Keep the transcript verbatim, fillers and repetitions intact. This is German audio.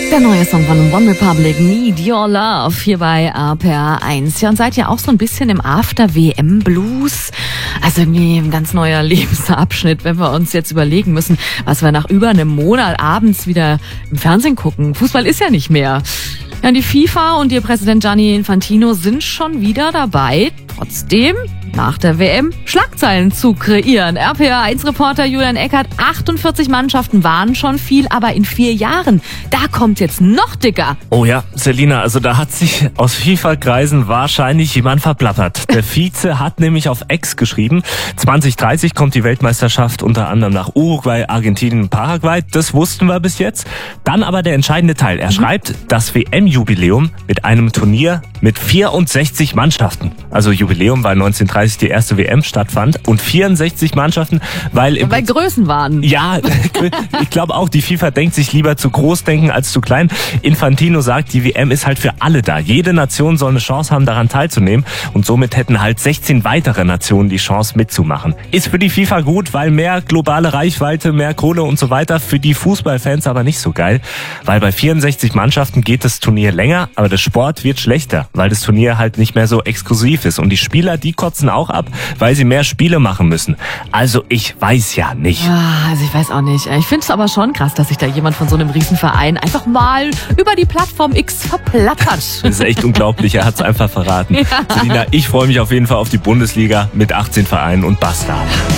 Der neue Song von One Republic, Need Your Love, hier bei R P R eins. Ja, und seid ihr auch so ein bisschen im After-W M-Blues? Also irgendwie ein ganz neuer Lebensabschnitt, wenn wir uns jetzt überlegen müssen, was wir nach über einem Monat abends wieder im Fernsehen gucken. Fußball ist ja nicht mehr. Ja, die FIFA und ihr Präsident Gianni Infantino sind schon wieder dabei, trotzdem nach der W M Schlagzeilen zu kreieren. R P R eins Reporter Julian Eckert, achtundvierzig Mannschaften waren schon viel, aber in vier Jahren, da kommt jetzt noch dicker. Oh ja, Selina, also da hat sich aus FIFA-Kreisen wahrscheinlich jemand verplappert. Der Vize hat nämlich auf X geschrieben, zwanzig dreißig kommt die Weltmeisterschaft unter anderem nach Uruguay, Argentinien, Paraguay. Das wussten wir bis jetzt. Dann aber der entscheidende Teil. Er mhm. schreibt, das W M-Jubiläum mit einem Turnier mit vierundsechzig Mannschaften. Also Jubiläum, weil neunzehnhundertdreißig die erste W M stattfand und vierundsechzig Mannschaften, weil... Weil Größen waren. Ja, ich glaube auch, die FIFA denkt sich lieber zu groß denken als zu klein. Infantino sagt, die W M ist halt für alle da. Jede Nation soll eine Chance haben, daran teilzunehmen und somit hätten halt sechzehn weitere Nationen die Chance mitzumachen. Ist für die FIFA gut, weil mehr globale Reichweite, mehr Kohle und so weiter, für die Fußballfans aber nicht so geil, weil bei vierundsechzig Mannschaften geht das Turnier länger, aber der Sport wird schlechter, weil das Turnier halt nicht mehr so exklusiv ist und die Spieler, die kotzen auch ab, weil sie mehr Spiele machen müssen. Also ich weiß ja nicht. Ja, also ich weiß auch nicht. Ich finde es aber schon krass, dass sich da jemand von so einem Riesenverein einfach mal über die Plattform X verplappert. Das ist echt unglaublich, er hat es einfach verraten. Ja. Selina, ich freue mich auf jeden Fall auf die Bundesliga mit achtzehn Vereinen und basta.